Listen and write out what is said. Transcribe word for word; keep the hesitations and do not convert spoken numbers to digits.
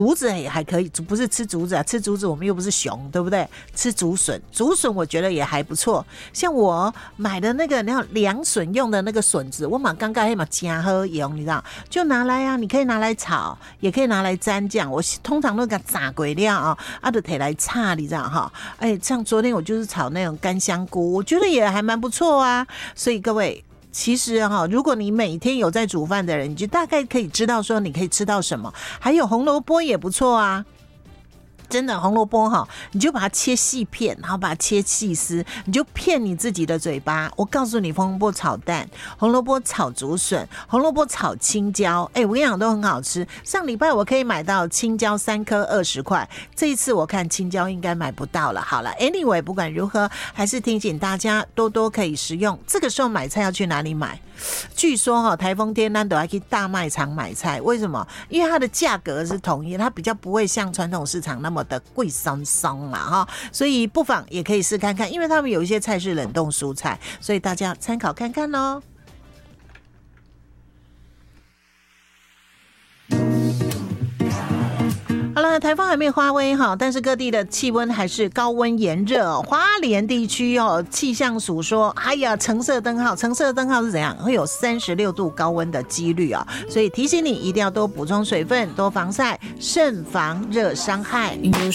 竹子也还可以，不是吃竹子啊，吃竹子我们又不是熊，对不对？吃竹笋，竹笋我觉得也还不错。像我买的那个那种凉笋用的那个笋子，我买刚刚还买加喝用，你知道，就拿来啊，你可以拿来炒，也可以拿来沾酱。我通常都给它炸鬼料啊，啊就可以来炒，你知道哈？哎，像昨天我就是炒那种干香菇，我觉得也还蛮不错啊。所以各位。其实哈，如果你每天有在煮饭的人，你就大概可以知道说你可以吃到什么。还有红萝卜也不错啊。真的红萝卜哈，你就把它切细片，然后把它切细丝，你就骗你自己的嘴巴。我告诉你，红萝卜炒蛋、红萝卜炒竹笋、红萝卜炒青椒，哎、欸，我跟你讲都很好吃。上礼拜我可以买到青椒三颗二十块，这一次我看青椒应该买不到了。好了 ，anyway， 不管如何，还是提醒大家多多可以食用。这个时候买菜要去哪里买？据说哈，台风天咱都要去大卖场买菜，为什么？因为它的价格是统一，它比较不会像传统市场那么的贵松松啦哈，所以不妨也可以试看看，因为他们有一些菜是冷冻蔬菜，所以大家参考看看咯。好了，台风还没发威哈，但是各地的气温还是高温炎热哦。花莲地区哦，气象署说，哎呀，橙色灯号，橙色灯号是怎样？会有三十六度高温的几率啊、哦，所以提醒你一定要多补充水分，多防晒，慎防热伤害。